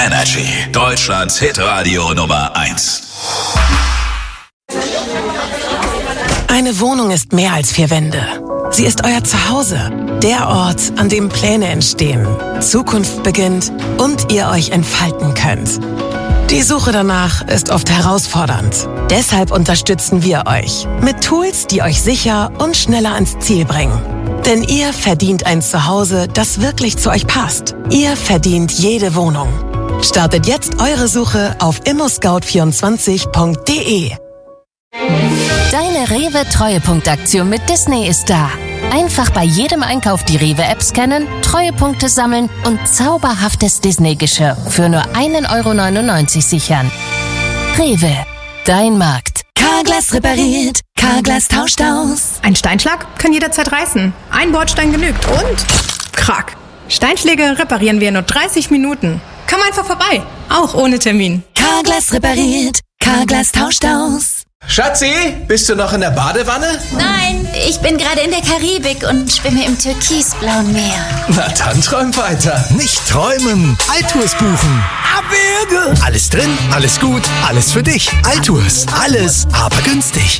Energy, Deutschlands Hitradio Nummer 1. Eine Wohnung ist mehr als 4 Wände. Sie ist euer Zuhause, der Ort, an dem Pläne entstehen, Zukunft beginnt und ihr euch entfalten könnt. Die Suche danach ist oft herausfordernd. Deshalb unterstützen wir euch mit Tools, die euch sicher und schneller ans Ziel bringen. Denn ihr verdient ein Zuhause, das wirklich zu euch passt. Ihr verdient jede Wohnung. Startet jetzt eure Suche auf immoscout24.de. Deine Rewe-Treuepunktaktion mit Disney ist da. Einfach bei jedem Einkauf die Rewe-App scannen, Treuepunkte sammeln und zauberhaftes Disney-Geschirr für nur 1,99 € sichern. Rewe, dein Markt. Carglass repariert, Carglass tauscht aus. Ein Steinschlag kann jederzeit reißen. Ein Bordstein genügt und krack. Steinschläge reparieren wir in nur 30 Minuten. Komm einfach vorbei, auch ohne Termin. Carglass repariert, Carglass tauscht aus. Schatzi, bist du noch in der Badewanne? Nein, ich bin gerade in der Karibik und schwimme im türkisblauen Meer. Na dann träum weiter. Nicht träumen, Altours buchen. Abwürge. Alles drin, alles gut, alles für dich. Altours, alles, aber günstig.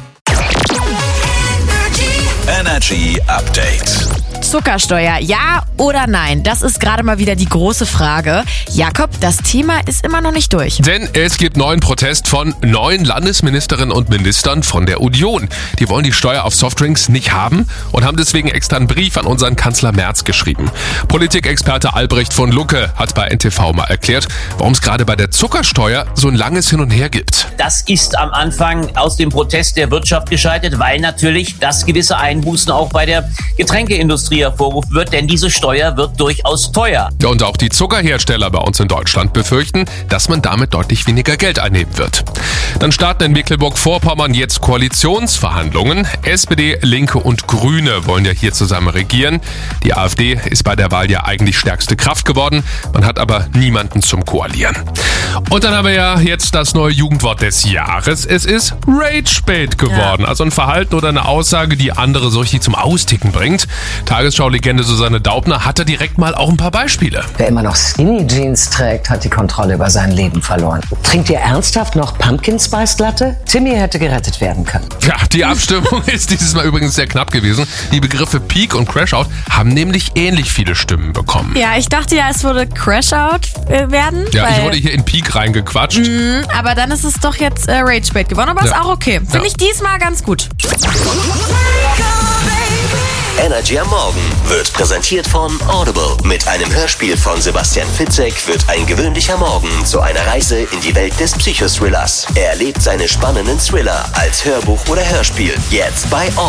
Energy Update. Zuckersteuer, ja oder nein? Das ist gerade mal wieder die große Frage. Jakob, das Thema ist immer noch nicht durch. Denn es gibt neuen Protest von 9 Landesministerinnen und Ministern von der Union. Die wollen die Steuer auf Softdrinks nicht haben und haben deswegen extra einen Brief an unseren Kanzler Merz geschrieben. Politikexperte Albrecht von Lucke hat bei NTV mal erklärt, warum es gerade bei der Zuckersteuer so ein langes Hin und Her gibt. Das ist am Anfang aus dem Protest der Wirtschaft gescheitert, weil natürlich das gewisse Einbußen auch bei der Getränkeindustrie hervorgerufen wird, denn diese Steuer wird durchaus teuer. Ja, und auch die Zuckerhersteller bei uns in Deutschland befürchten, dass man damit deutlich weniger Geld einnehmen wird. Dann starten in Mecklenburg-Vorpommern jetzt Koalitionsverhandlungen. SPD, Linke und Grüne wollen ja hier zusammen regieren. Die AfD ist bei der Wahl ja eigentlich stärkste Kraft geworden. Man hat aber niemanden zum Koalieren. Und dann haben wir ja jetzt das neue Jugendwort des Jahres. Es ist Ragebait geworden. Ja. Also ein Verhalten oder eine Aussage, die andere so richtig zum Austicken bringt. Tagesschau-Legende Susanne Daubner hatte direkt mal auch ein paar Beispiele. Wer immer noch Skinny Jeans trägt, hat die Kontrolle über sein Leben verloren. Trinkt ihr ernsthaft noch Pumpkin Spice Latte? Timmy hätte gerettet werden können. Ja, die Abstimmung ist dieses Mal übrigens sehr knapp gewesen. Die Begriffe Peak und Crashout haben nämlich ähnlich viele Stimmen bekommen. Ja, ich dachte ja, es würde Crashout werden. Ja, ich wurde hier in Peak reingequatscht. Aber dann ist es doch jetzt Ragebait geworden. Aber ist auch okay. Finde ich diesmal ganz gut. Energy am Morgen wird präsentiert von Audible. Mit einem Hörspiel von Sebastian Fitzek wird ein gewöhnlicher Morgen zu einer Reise in die Welt des Psychothrillers. Er erlebt seine spannenden Thriller als Hörbuch oder Hörspiel. Jetzt bei Audible.